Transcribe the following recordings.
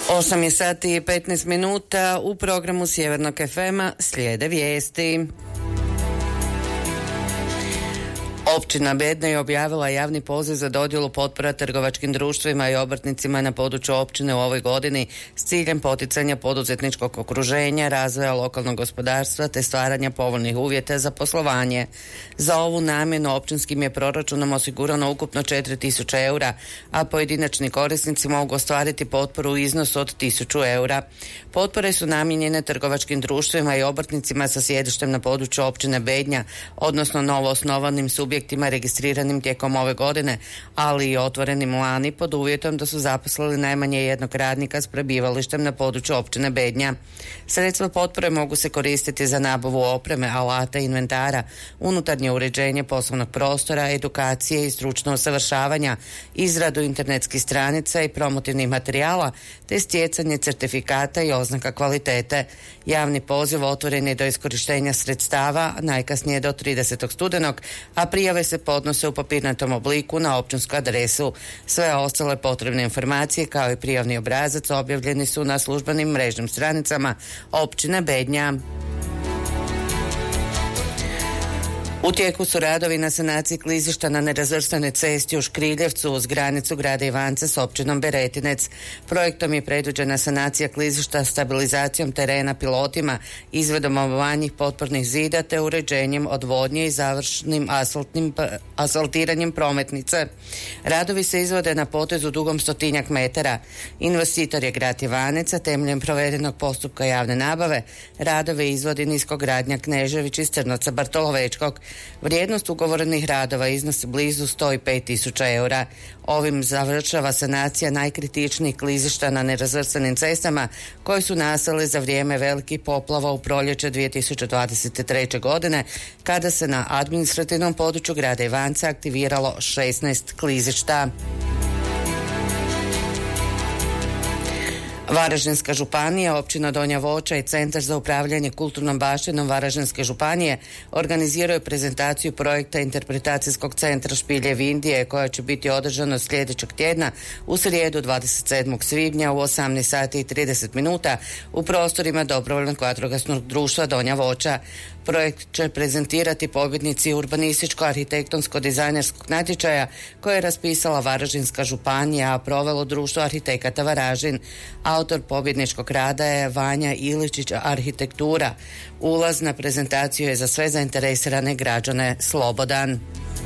8 je sati i 15 minuta, u programu Sjevernog FM-a slijede vijesti. Općina Bedna je objavila javni poziv za dodjelu potpora trgovačkim društvima i obrtnicima na području općine u ovoj godini s ciljem poticanja poduzetničkog okruženja, razvoja lokalnog gospodarstva te stvaranja povoljnih uvjeta za poslovanje. Za ovu namjenu općinskim je proračunom osigurano ukupno 4.000 eura, a pojedinačni korisnici mogu ostvariti potporu u iznosu od 1.000 eura. Potpore su namijenjene trgovačkim društvima i obrtnicima sa sjedištem na području općine Bednja, odnosno novoosnovanim subjektima registriranim tijekom ove godine, ali i otvorenim lani pod uvjetom da su zaposlili najmanje jednog radnika s prebivalištem na području općine Bednja. Sredstva potpore mogu se koristiti za nabavu opreme, alata i inventara, unutarnje uređenje poslovnog prostora, edukacije i stručno usavršavanja, izradu internetskih stranica i promotivnih materijala, te stjecanje certifikata i oznaka kvalitete. Javni poziv otvoren je do iskorištenja sredstava najkasnije do 30. studenog, a prijave se podnose u papirnatom obliku na općinsku adresu. Sve ostale potrebne informacije kao i prijavni obrazac objavljeni su na službenim mrežnim stranicama općine Bednja. U tijeku su radovi na sanaciji klizišta na nerazvrstanoj cesti u Škriljevcu uz granicu grada Ivanca s općinom Beretinec. Projektom je predviđena sanacija klizišta stabilizacijom terena pilotima, izvedom manjih potpornih zida te uređenjem odvodnje i završnim asfaltiranjem prometnice. Radovi se izvode na potezu dugom 100 metara. Investitor je grad Ivanec, a temeljem provedenog postupka javne nabave radove izvodi Niskogradnja Knežević iz Crnovca Bartolovečkog. Vrijednost ugovorenih radova iznosi blizu 105.000 eura. Ovim završava sanacija najkritičnijih klizišta na nerazvrstanim cestama koji su nastali za vrijeme velikih poplava u proljeće 2023. godine, kada se na administrativnom području grada Ivanca aktiviralo 16 klizišta. Varaždinska županija, općina Donja Voća i Centar za upravljanje kulturnom baštinom Varaždinske županije organiziraju prezentaciju projekta interpretacijskog centra Špiljev Indije koja će biti održana sljedećeg tjedna u srijedu 27. svibnja u 18 sati i 30 minuta u prostorima Dobrovoljnog vatrogasnog društva Donja Voća. Projekt će prezentirati pobjednici urbanističko-arhitektonsko-dizajnerskog natječaja koje je raspisala Varaždinska županija, a provelo društvo arhitekata Varaždin. Autor pobjedničkog rada je Vanja Iličić Arhitektura. Ulaz na prezentaciju je za sve zainteresirane građane slobodan.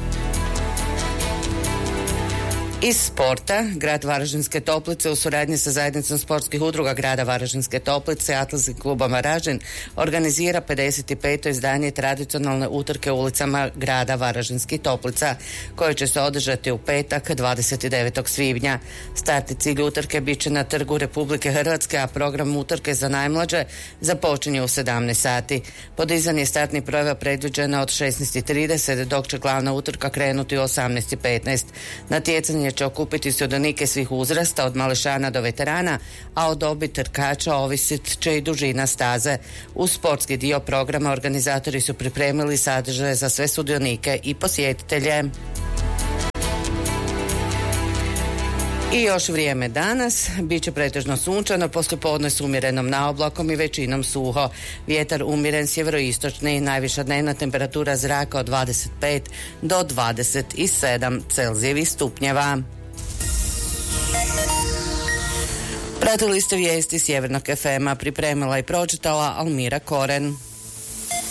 Iz sporta, grad Varaždinske Toplice u suradnji sa zajednicom sportskih udruga grada Varaždinske Toplice, Atletskog kluba Varaždin, organizira 55. izdanje tradicionalne utrke ulicama grada Varaždinskih Toplica, koje će se održati u petak 29. svibnja. Start i cilj utrke bit će na Trgu Republike Hrvatske, a program utrke za najmlađe započinje u 17 sati. Podizanje startnih brojeva predviđeno od 16:30, dok će glavna utrka krenuti u 18:15. Natjecanje će okupiti sudionike svih uzrasta od malešana do veterana, a od dobi trkača ovisit će i dužina staze. U sportski dio programa organizatori su pripremili sadržaje za sve sudionike i posjetitelje. I još vrijeme danas, bit će pretežno sunčano, poslijepodne s umjerenom naoblakom i većinom suho. Vjetar umjeren sjeveroistočni, najviša dnevna temperatura zraka od 25 do 27 Celzijevih stupnjeva. Pratili ste vijesti Sjevernog FM-a, pripremila i pročitala Almira Koren.